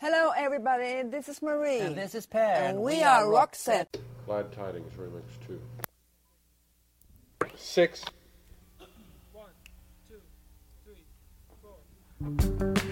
Hello everybody, this is Marie. And this is Per. And we are Roxette. Glad Tidings Remix 2. 6. 1, 2, 3, 4.